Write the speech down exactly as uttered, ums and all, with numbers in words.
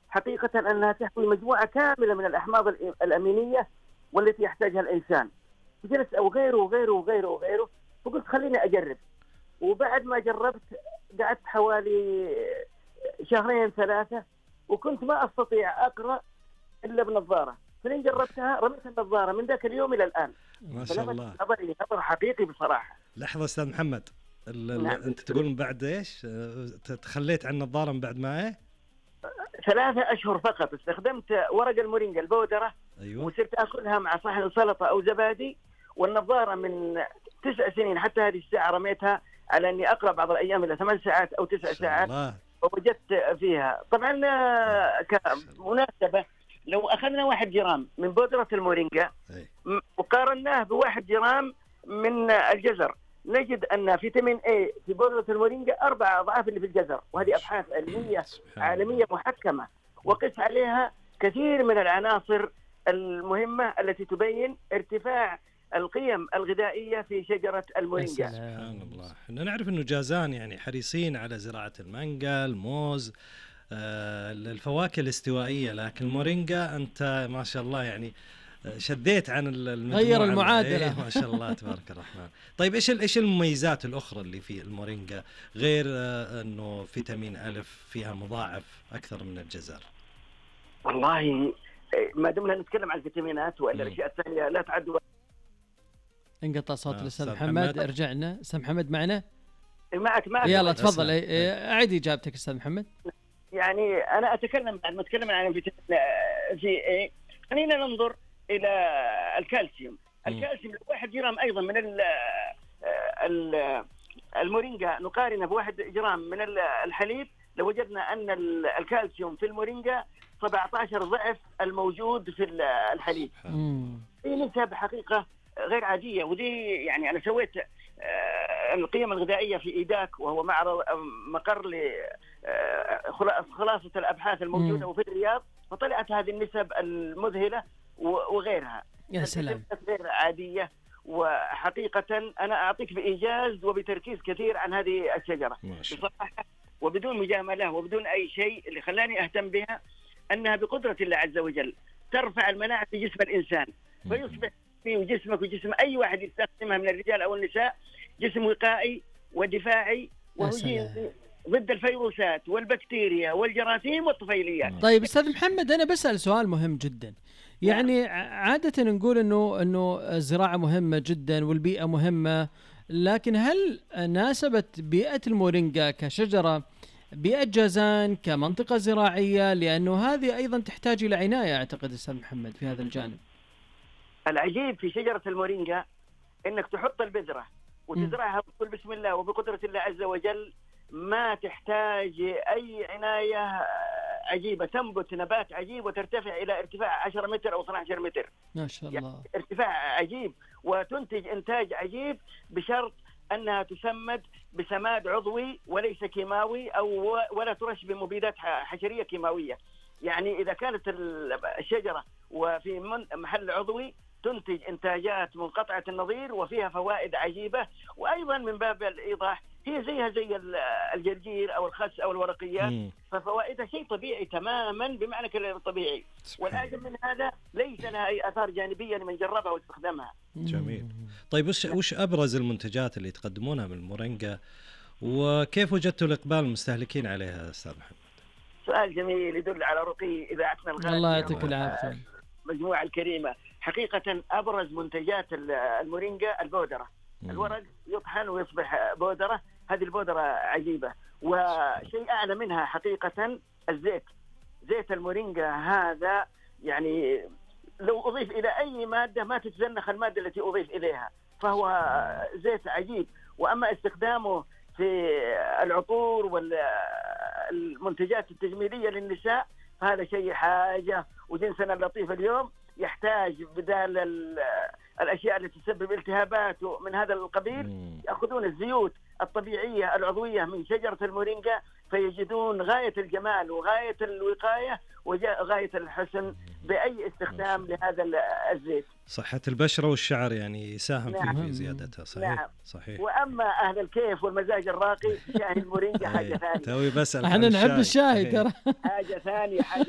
حقيقة أنها تحوي مجموعة كاملة من الأحماض الأمينية والتي يحتاجها الإنسان. جلس وغيره وغيره وغيره وغيره، فقلت خليني أجرب. وبعد ما جربت قعدت حوالي شهرين ثلاثة، وكنت ما أستطيع أقرأ إلا بنظارة. فلين جربتها رميت النظارة، من ذاك اليوم إلى الآن ما شاء الله. نظري نظر حقيقي بصراحة. لحظة أستاذ محمد، نعم. أنت تقول من بعد إيش تخليت عن النظارة؟ من بعد ما إيه؟ ثلاثة أشهر فقط استخدمت ورق المورينجا البودرة. أيوة. وصرت أكلها مع صحن سلطة أو زبادي. والنظارة من تسع سنين حتى هذه الساعة رميتها على أني أقرأ بعض الأيام إلى ثمان ساعات أو تسع ساعات، ووجدت فيها. طبعا كمناسبة، لو أخذنا واحد جرام من بودرة المورينجا وقارناه بواحد جرام من الجزر، نجد أن فيتامين A في بودرة المورينجا أربع أضعاف اللي في الجزر، وهذه أبحاث علمية عالمية محكمة، وقس عليها كثير من العناصر المهمة التي تبين ارتفاع القيم الغذائية في شجرة المورينجا. سبحان الله. إحنا نعرف إنه جازان يعني حريصين على زراعة المانجا، الموز، آه الفواكه الاستوائية، لكن المورينجا أنت ما شاء الله يعني شديت عن المجموعة، غير المعادلة. إيه ما شاء الله تبارك الرحمن. طيب إيش إيش المميزات الأخرى اللي في المورينجا غير آه إنه فيتامين ألف فيها مضاعف أكثر من الجزر؟ والله ما دمنا نتكلم عن الفيتامينات وإلا الأشياء الثانية لا تعد. انقطع صوت آه الأستاذ محمد. محمد ارجعنا. أستاذ محمد معنا؟ معك معك يلا تفضل. أعيد إجابتك أستاذ محمد. يعني أنا أتكلم بعد ما أتكلم عن فيتامين في خلينا ننظر إلى الكالسيوم. الكالسيوم واحد جرام أيضا من ال ال المورينجا نقارنه بواحد جرام من الحليب، لوجدنا أن الكالسيوم في المورينجا سبعة عشر ضعف الموجود في الحليب. في نسب حقيقة غير عادية، ودي يعني أنا سويت القيم الغذائية في إيداك، وهو معرض مقر لخلاصة الأبحاث الموجودة وفي الرياض، فطلعت هذه النسب المذهلة وغيرها. يا سلام. غير عادية، وحقيقة أنا أعطيك بإيجاز وبتركيز كثير عن هذه الشجرة بصراحة وبدون مجاملة وبدون أي شيء. اللي خلاني أهتم بها أنها بقدرة الله عز وجل ترفع المناعة في جسم الإنسان، فيصبح في جسمك وجسم أي واحد يستخدمها من الرجال أو النساء جسم وقائي ودفاعي، وهجين ضد الفيروسات والبكتيريا والجراثيم والطفيليات. طيب أستاذ محمد، أنا بسأل سؤال مهم جدا. يعني عادة نقول إنه إنه الزراعة مهمة جدا والبيئة مهمة، لكن هل ناسبت بيئة المورينجا كشجرة بيئة جازان كمنطقة زراعية؟ لأنه هذه أيضا تحتاج إلى عناية أعتقد أستاذ محمد في هذا الجانب. العجيب في شجرة المورينجا إنك تحط البذرة وتزرعها بكل بسم الله وبقدرة الله عز وجل، ما تحتاج أي عناية عجيبة، تنبت نبات عجيب وترتفع إلى ارتفاع عشرة متر أو اثنا عشر متر. ما شاء الله. يعني ارتفاع عجيب، وتنتج إنتاج عجيب بشرط أنها تسمد بسماد عضوي وليس كيماوي، أو ولا ترش بمبيدات حشرية كيماوية. يعني إذا كانت الشجرة وفي محل عضوي تنتج إنتاجات منقطعة النظير وفيها فوائد عجيبة. وأيضا من باب الإيضاح هي زيها زي الجرجير أو الخس أو الورقيات، مم. ففوائدها شيء طبيعي تماما بمعنى كلمة طبيعي. والأعجب من هذا ليس لها أي آثار جانبية لمن جربها واستخدمها. جميل. طيب وش وش أبرز المنتجات اللي تقدمونها من المورينجا، وكيف وجدتوا الإقبال المستهلكين عليها أستاذ محمد؟ سؤال جميل يدل على رقي إذاعتنا الغالية. الله يعطيك العافية. مجموعة الكريمة. حقيقة أبرز منتجات المورينجا البودرة. مم. الورق يطحن ويصبح بودرة، هذه البودرة عجيبة. وشيء أعلى منها حقيقة الزيت. زيت المورينجا هذا يعني لو أضيف إلى أي مادة ما تتزنخ المادة التي أضيف إليها، فهو زيت عجيب. وأما استخدامه في العطور والمنتجات التجميلية للنساء فهذا شيء حاجة. وجنسنا اللطيف اليوم يحتاج بدال الأشياء التي تسبب التهابات من هذا القبيل يأخذون الزيوت الطبيعية العضوية من شجرة المورينجا، فيجدون غاية الجمال وغاية الوقاية وغاية الحسن بأي استخدام لهذا الزيت. صحة البشرة والشعر يعني يساهم نعم. فيه في زيادتها. صحيح. نعم. صحيح. وأما أهل الكيف والمزاج الراقي شاهي المورينجا حاجة ثانية. توي بسأل. احنا نحب الشاي ترى. حاجة ثانية حاجة